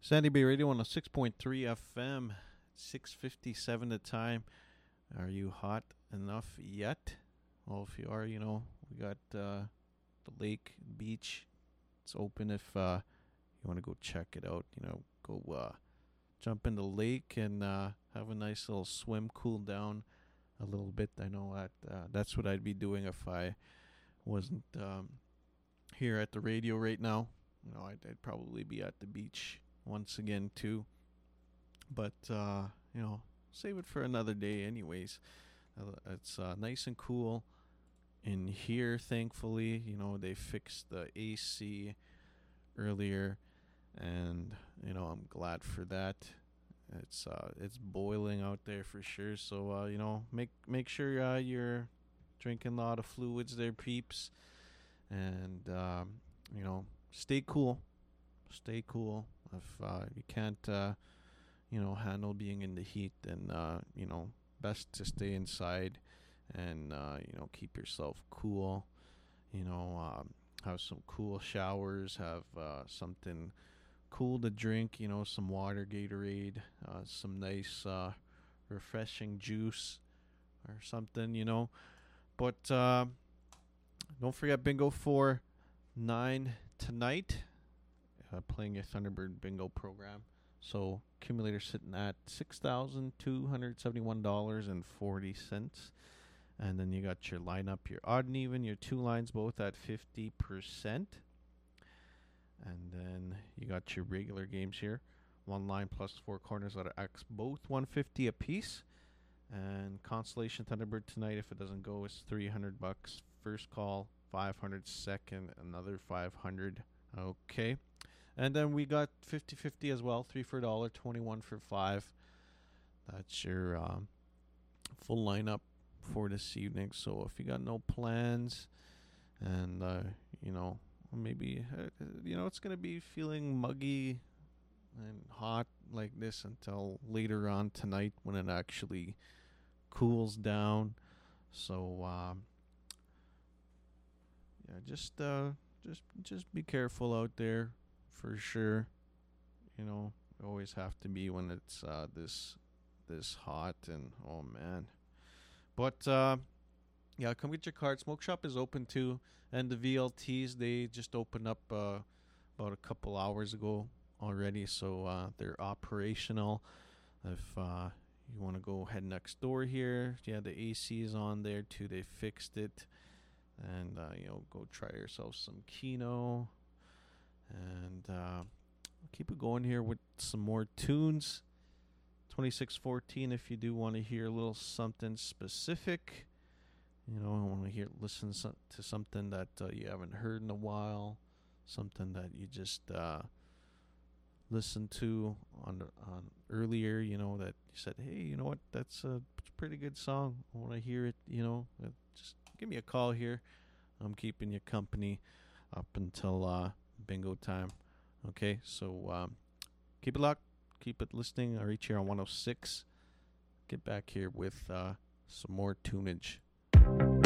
Sandy Bay Radio on a 6.3 FM, 6:57 the time. Are you hot enough yet? Well, if you are, we got the lake, beach. It's open if you want to go check it out. Go jump in the lake and have a nice little swim, cool down a little bit. I know that's what I'd be doing if I wasn't here at the radio right now. I'd probably be at the beach once again too, but save it for another day anyways. It's nice and cool in here, thankfully. They fixed the AC earlier, and I'm glad for that. It's boiling out there for sure, so make sure you're drinking a lot of fluids there, peeps, and stay cool. Stay cool. If you can't, handle being in the heat, then best to stay inside and keep yourself cool. Have some cool showers. Have something cool to drink. Some water, Gatorade, some nice refreshing juice or something. But don't forget Bingo 4-9 tonight. Playing your Thunderbird Bingo program. So accumulator sitting at $6,271.40. And then you got your lineup, your odd and even, your two lines both at 50%. And then you got your regular games here. One line plus four corners out of X, both 150 apiece. And Constellation Thunderbird tonight, if it doesn't go, is $300. First call, 500. Second, another 500. Okay. And then we got 50-50 as well. 3 for $1, 21 for $5. That's your full lineup for this evening. So if you got no plans and, maybe, it's going to be feeling muggy and hot like this until later on tonight when it actually cools down. So, just be careful out there. For sure, you always have to be when it's this hot, and oh man. But come get your card. Smoke Shop is open too, and the VLTs, they just opened up about a couple hours ago already, so they're operational. If you want to go head next door here, the AC is on there too. They fixed it, and go try yourself some Kino. And keep it going here with some more tunes. 2614 if you do want to hear a little something specific. I want to listen to something that you haven't heard in a while. Something that you just listened to on earlier, that you said, hey, you know what, that's a pretty good song. I want to hear it, just give me a call here. I'm keeping you company up until bingo time. Okay, so keep it locked, keep it listening. I'll reach here on 106. Get back here with some more tunage.